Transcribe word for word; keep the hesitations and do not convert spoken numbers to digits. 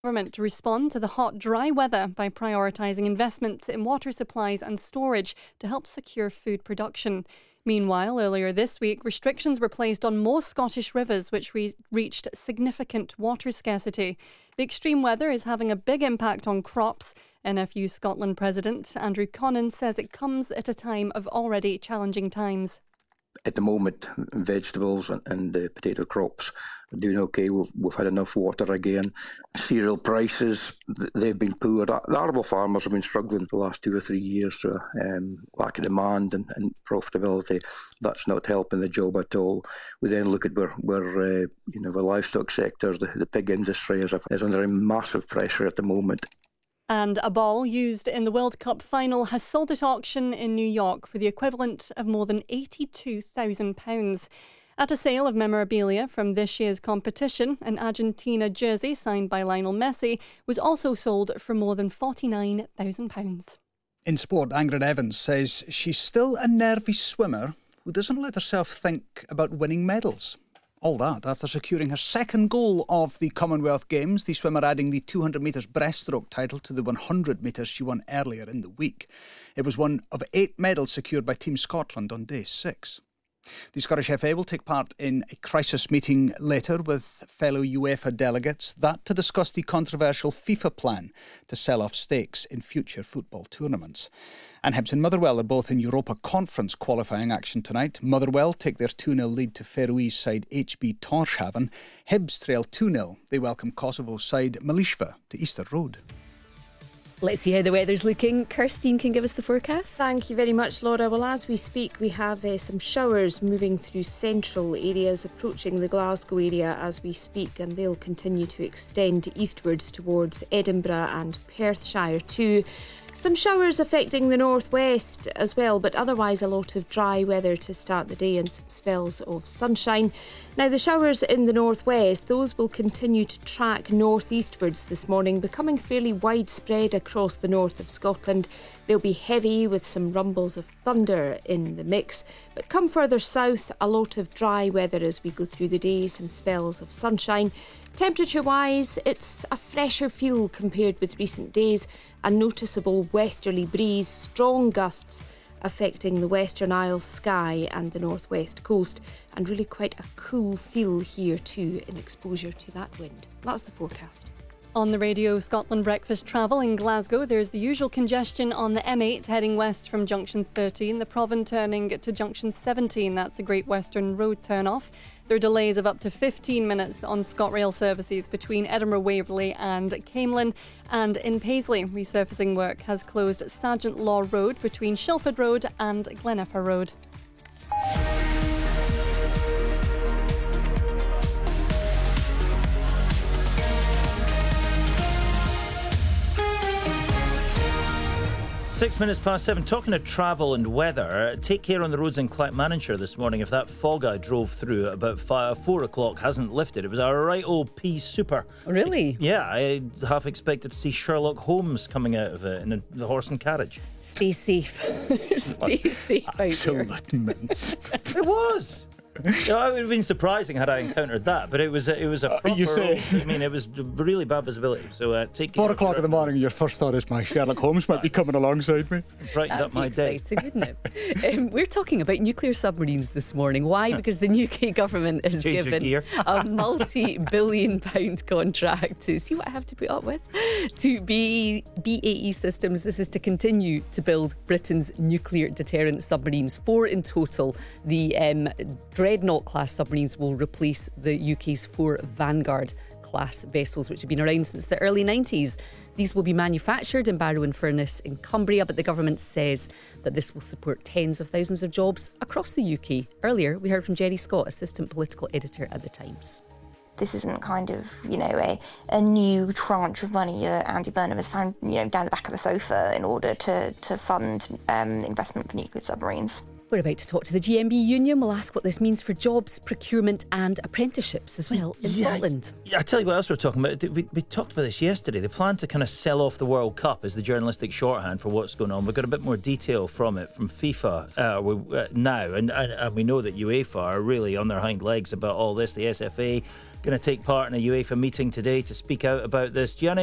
Government to respond to the hot, dry weather by prioritising investments in water supplies and storage to help secure food production. Meanwhile, earlier this week, restrictions were placed on most Scottish rivers, which re- reached significant water scarcity. The extreme weather is having a big impact on crops. N F U Scotland President Andrew Connan says it comes at a time of already challenging times. At the moment, vegetables and, and uh, potato crops are doing okay. We've, we've had enough water again. Cereal prices, they've been poor. The arable farmers have been struggling for the last two or three years. So, um, lack of demand and, and profitability, that's not helping the job at all. We then look at where, where uh, you know, the livestock sector, the, the pig industry is, is under massive pressure at the moment. And a ball used in the World Cup final has sold at auction in New York for the equivalent of more than eighty-two thousand pounds. At a sale of memorabilia from this year's competition, an Argentina jersey signed by Lionel Messi was also sold for more than forty-nine thousand pounds. In sport, Ingrid Evans says she's still a nervy swimmer who doesn't let herself think about winning medals. All that after securing her second goal of the Commonwealth Games, the swimmer adding the two hundred metres breaststroke title to the one hundred metres she won earlier in the week. It was one of eight medals secured by Team Scotland on day six. The Scottish F A will take part in a crisis meeting later with fellow UEFA delegates, that to discuss the controversial FIFA plan to sell off stakes in future football tournaments. And Hibs and Motherwell are both in Europa Conference qualifying action tonight. Motherwell take their two nil lead to Faroese side H B Tórshavn. Hibs trail two nil. They welcome Kosovo side Milishva to Easter Road. Let's see how the weather's looking. Kirstine can give us the forecast. Thank you very much, Laura. Well, as we speak, we have uh, some showers moving through central areas, approaching the Glasgow area as we speak, and they'll continue to extend eastwards towards Edinburgh and Perthshire too. Some showers affecting the northwest as well, but otherwise a lot of dry weather to start the day and some spells of sunshine. Now, the showers in the northwest, those will continue to track northeastwards this morning, becoming fairly widespread across the north of Scotland. They'll be heavy with some rumbles of thunder in the mix, but come further south, a lot of dry weather as we go through the day, some spells of sunshine. Temperature-wise, it's a fresher feel compared with recent days. A noticeable westerly breeze, strong gusts affecting the Western Isles sky and the northwest coast, and really quite a cool feel here too in exposure to that wind. That's the forecast. On the Radio Scotland Breakfast Travel in Glasgow, there's the usual congestion on the M eight heading west from junction thirteen, the Provan turning to junction seventeen, that's the Great Western Road turn-off. There are delays of up to fifteen minutes on ScotRail services between Edinburgh Waverley and Camelin, and in Paisley, resurfacing work has closed Sergeant Law Road between Shilford Road and Gleneffer Road. Six minutes past seven. Talking of travel and weather, take care on the roads in Clackmannanshire this morning. If that fog I drove through at about five, four o'clock hasn't lifted, it was a right old pea super. Really? Ex- yeah, I half expected to see Sherlock Holmes coming out of it in a, the horse and carriage. Stay safe. Stay safe out there. Absolute mince. It was. You know, it would have been surprising had I encountered that, but it was a, it was a proper, you say. I mean, it was really bad visibility. So uh, take Four o'clock in the morning, your first thought is my Sherlock Holmes might be coming alongside me. Brightened That'd up my be day. exciting, wouldn't it? um, we're talking about nuclear submarines this morning. Why? Because the U K government has Change your given gear. a multi-billion pound contract to see what I have to put up with to B A E Systems. This is to continue to build Britain's nuclear deterrent submarines. Four in total. The um, Dreadnought class submarines will replace the U K's four Vanguard class vessels, which have been around since the early nineties. These will be manufactured in Barrow-in-Furness in Cumbria, but the government says that this will support tens of thousands of jobs across the U K. Earlier, we heard from Jerry Scott, assistant political editor at The Times. This isn't kind of, you know, a, a new tranche of money that Andy Burnham has found, you know, down the back of the sofa in order to, to fund um, investment for nuclear submarines. We're about to talk to the G M B union. We'll ask what this means for jobs, procurement and apprenticeships as well in Yeah, Scotland. Yeah, I tell you what else we're talking about. We, we talked about this yesterday. They plan to kind of sell off the World Cup as the journalistic shorthand for what's going on. We've got a bit more detail from it from FIFA uh, we, uh, now, and, and, and we know that UEFA are really on their hind legs about all this. The S F A going to take part in a UEFA meeting today to speak out about this. Gianni